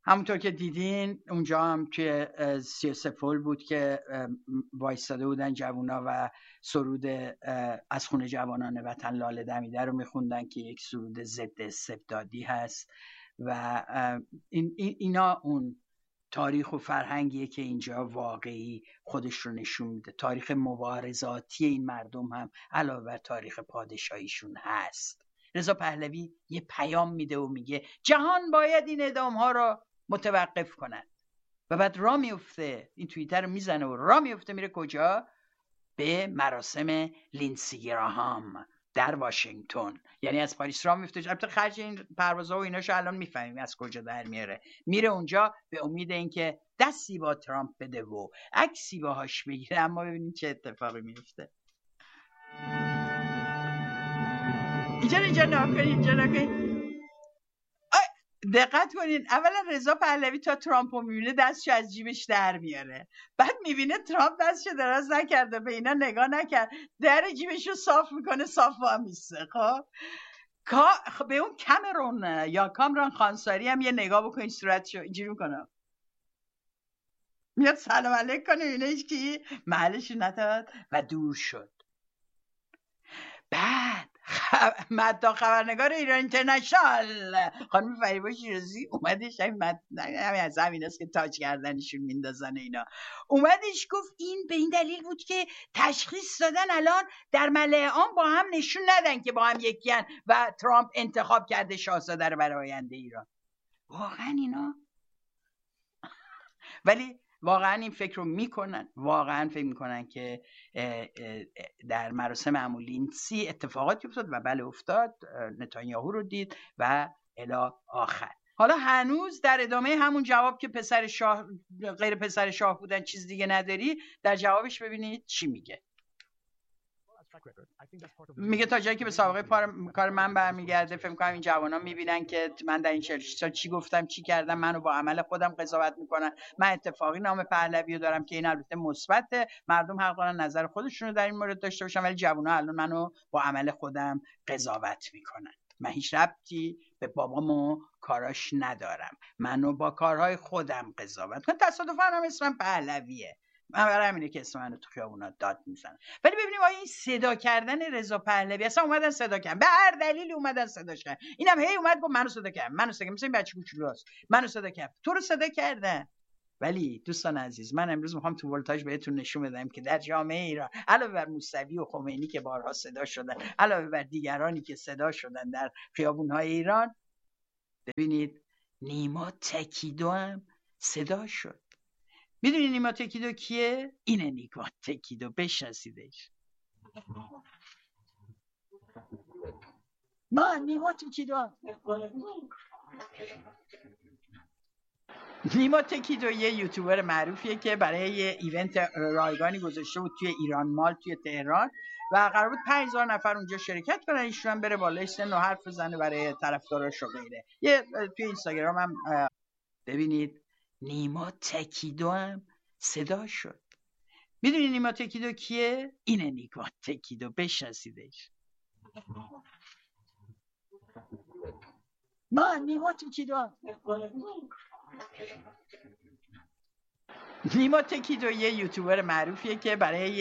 همونطور که دیدین اونجا هم توی 33 پل بود که وایستاده بودن جوونا و سرود از خون جوانان وطن لاله دمیده رو میخوندن که یک سرود ضد استبدادی هست و اینا اون تاریخ و فرهنگیه که اینجا واقعی خودش رو نشون میده. تاریخ مبارزاتی این مردم هم علاوه بر تاریخ پادشاهیشون هست. رضا پهلوی یه پیام میده و میگه جهان باید این اعدام ها رو متوقف کند و بعد راه میفته، این توییتر رو میزنه و راه میفته میره کجا؟ به مراسم لیندسی گراهام در واشنگتن. یعنی از پاریس راه میفته، البته خرج این پروازها و ایناشو الان میفهمیم از کجا در میاره، میره اونجا به امید اینکه دستی با ترامپ بده و عکسی باهاش بگیره. اما ببینید چه اتفاقی میفته. اینجا نکنید. دقت کنین، اولا رضا پهلوی تا ترامپو میبینه دستشو از جیبش در میاره، بعد میبینه ترامپ دستشو دراز نکرده، به اینا نگاه نکرد، در جیبشو صاف میکنه، صاف وامیسته. خب به اون کامرون یا کامران خانساری هم یه نگاه بکنین، صورتشو اینجوری میکنه، میاد سلام علیک کنه، اینه هیچکی محلش نداد و دور شد. بعد مددا خبرنگار ایران اینترنشنال خانم فریبا شیرازی اومدش، همین از همین است که تاج کردنشون میندازن اینا، اومدش گفت این به این دلیل بود که تشخیص دادن الان در ملأ عام با هم نشون ندن که با هم یکیان و ترامپ انتخاب کرده شاهزاده رو برای آینده ایران. واقعا اینا ولی واقعا این فکر رو میکنن، واقعا فکر میکنن که در مراسم لیندسی اتفاقاتی افتاد و بله افتاد، نتانیاهو رو دید و الی آخر. حالا هنوز در ادامه همون جواب که پسر شاه غیر پسر شاه بودن چیز دیگه نداری، در جوابش ببینید چی میگه. میگه تا جایی که به سابقه کار من برمیگرده، فکر می‌کنم این جوانان میبینن که من در این 46 سال چی گفتم چی کردم، منو با عمل خودم قضاوت میکنن. من اتفاقی نام پهلوی رو دارم که این البته مثبته، مردم حق دارن نظر خودشون رو در این مورد داشته باشن، ولی جوونا الان منو با عمل خودم قضاوت میکنن. من هیچ ربطی به بابام و کاراش ندارم، منو با کارهای خودم قضاوت کن. تصادفاً هم اسمم پهلویه، من برای همینه که اسم منو تو خیابونا داد میزنن. ولی ببینیم آیا این صدا کردن رضا پهلوی، اصلا اومدن صدا کردن، به هر دلیلی اومدن صداش کردن، اینم هی اومد گفت منو صدا کردن، منو صدا کردن، مثلا این بچه کوچولوست، منو صدا کردن، تو رو صدا کردن. ولی دوستان عزیز، من امروز میخوام تو ولتاژ بهتون نشون بدم که در جامعه ایران علاوه بر موسوی و خمینی که بارها صدا شدن، علاوه بر دیگرانی که صدا شدن در خیابون‌های ایران، ببینید نیما تکیدو هم صدا شد. میدونی نیما تکیدو کیه؟ اینه نیما تکیدو، بشناسیدش. نیما تکیدو یه یوتیوبر معروفیه که برای یه ایونت رایگانی گذاشته بود توی ایران مال توی تهران و قرار بود 5000 نفر اونجا شرکت کنن، ایشون هم بره بالای سن و حرف بزنه برای طرفداراش و غیره. یه توی اینستاگرام هم ببینید نیما تکیدو هم صدا شد. میدونی نیما تکیدو کیه؟ اینه نیما تکیدو، بشناسیدش. نیما تکیدو یه یوتیوبر معروفیه که برای